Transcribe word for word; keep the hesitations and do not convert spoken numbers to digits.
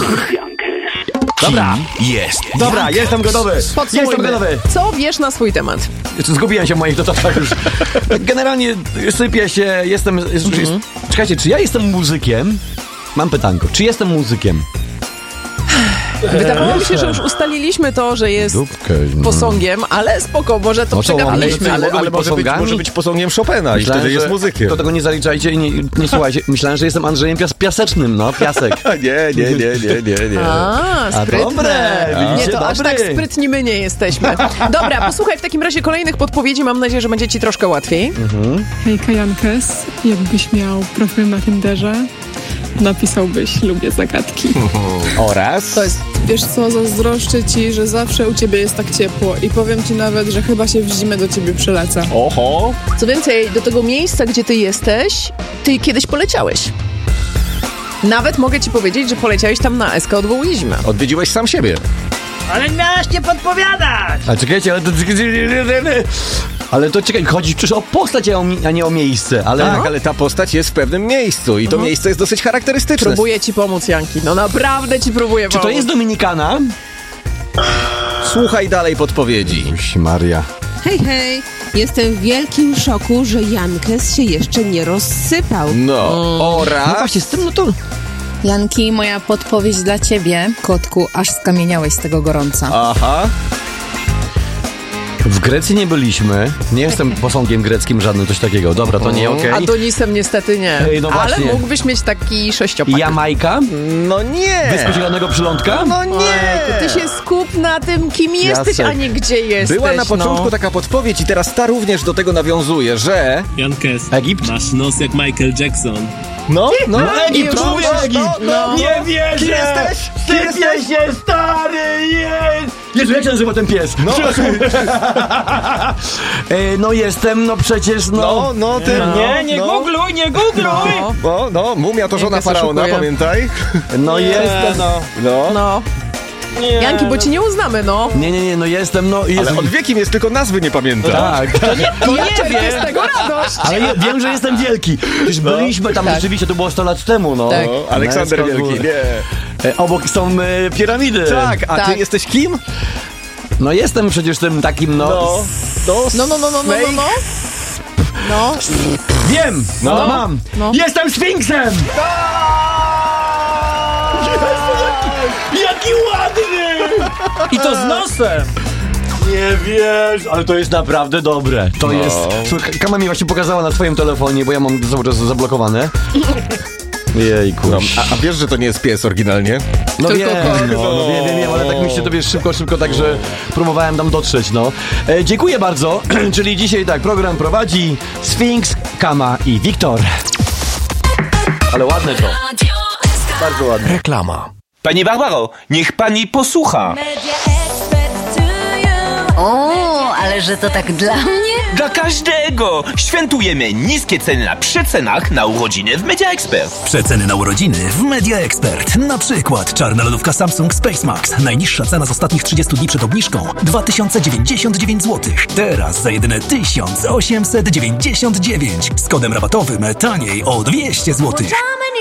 Dobra, jest. dobra, Jankes. jestem gotowy. Jestem gotowy. Co wiesz na swój temat? Zgubiłem się w moich notatkach już. Generalnie sypię się, jestem... Jest, Mhm. jest, czekajcie, czy ja jestem muzykiem? Mam pytanko, czy jestem muzykiem? Wydawało mi się, że już ustaliliśmy to, że jest Dupkę, no. posągiem, ale spoko, może to No to przegapiliśmy. ale- Ale, ale może, być, posągami? może być posągiem Chopina i wtedy jest że- muzykiem. To tego nie zaliczajcie i nie, nie słuchajcie. Myślałem, że jestem Andrzejem Pias Piasecznym, no, Piasek. Nie, nie, nie, nie, nie, nie. A, sprytne. dobre, nie, widzicie, to aż dobry. tak sprytni my nie jesteśmy. Dobra, posłuchaj w takim razie kolejnych podpowiedzi. Mam nadzieję, że będzie ci troszkę łatwiej. Hejka Jankes, jakbyś miał profil na Tinderze, napisałbyś lubię zagadki. Oraz... To jest... Wiesz co, zazdroszczę ci, że zawsze u ciebie jest tak ciepło i powiem ci nawet, że chyba się w zimę do ciebie przyleca. Oho! Co więcej, do tego miejsca, gdzie ty jesteś, ty kiedyś poleciałeś. Nawet mogę ci powiedzieć, że poleciałeś tam na S K Odwołaliśmy. Odwiedziłeś sam siebie. Ale miałeś nie podpowiadać! A czekajcie, ale to... Ale to czekaj, chodzi przecież o postać, a o mi- a nie o miejsce, ale... Tak, ale ta postać jest w pewnym miejscu i to miejsce jest dosyć charakterystyczne. Próbuję ci pomóc, Janki. No naprawdę ci próbuję Czy to pomóc. jest Dominikana? Słuchaj dalej podpowiedzi. Uś, Maria. Hej, hej! Jestem w wielkim szoku, że Jankes się jeszcze nie rozsypał. No, No oraz... właśnie, z tym, no to... Janki, moja podpowiedź dla ciebie. Kotku, aż skamieniałeś z tego gorąca. Aha. W Grecji nie byliśmy. Nie jestem posągiem greckim żadnym, coś takiego. Dobra, to nie okej. Adonisem niestety nie. Ej, no ale właśnie. mógłbyś mieć taki sześciopak. Jamajka? No nie! Wyspy Zielonego Przylądka? No nie! Ojku, ty się skup na tym, kim jesteś, a nie gdzie jesteś. Była na początku no. taka podpowiedź i teraz ta również do tego nawiązuje, że... Jankes, Egipt? masz nos jak Michael Jackson. No, no, No Egipt, no, człowiek, no, Egipt! no. Nie wierzę! Kim jesteś? Kim jesteś? się, stary, jest! Jezu, jak się nazywa ten pies? No, e, no jestem, no przecież, no... no, no, ty... Nie, nie no, googluj, nie googluj! No, No, no, mumia to żona Jak to faraona, szokuje. pamiętaj? No jestem, no... No. no. Nie, Janki, bo ci nie uznamy, no. Nie, nie, nie, no jestem, no... Jezu. Ale od wiekim jest, tylko nazwy nie pamięta. Tak, To ja czerpię z tego radość. ale ja wiem, że jestem wielki. Już byliśmy tam Tak. rzeczywiście, to było sto lat temu, no. Tak. No, Aleksander Na Wielki, Escadrille. nie. E, Obok są e, piramidy. Tak, a ty Tak. jesteś kim? No jestem przecież tym takim, no... No, no, No, no, no, no, no, no, no. No, Wiem! No, No. mam! No. Jestem Sfinksem! Jaki ładny! I to z nosem! Nie wiesz, ale to jest naprawdę dobre. To No. jest... Słuchaj, Kama mi właśnie pokazała na twoim telefonie, bo ja mam cały czas zablokowane. Jejku. no. A, a wiesz, że to nie jest pies oryginalnie? No Tylko wiem, kot. no, no wiem, wiem, wiem, ale tak mi się to wiesz szybko, szybko, także próbowałem tam dotrzeć, no. E, dziękuję bardzo, czyli dzisiaj tak, program prowadzi Sfinks, Kama i Wiktor. Ale ładne to. Bardzo ładne. Reklama. Pani Barbaro, niech pani posłucha. O, ale że to tak dla mnie? Dla każdego! Świętujemy niskie ceny na przecenach na urodziny w Media Expert. Przeceny na urodziny w Media Expert. Na przykład czarna lodówka Samsung Space Max. Najniższa cena z ostatnich trzydziestu dni przed obniżką dwa tysiące dziewięćdziesiąt dziewięć złotych. Teraz za jedyne tysiąc osiemset dziewięćdziesiąt dziewięć. Z kodem rabatowym taniej o dwieście złotych.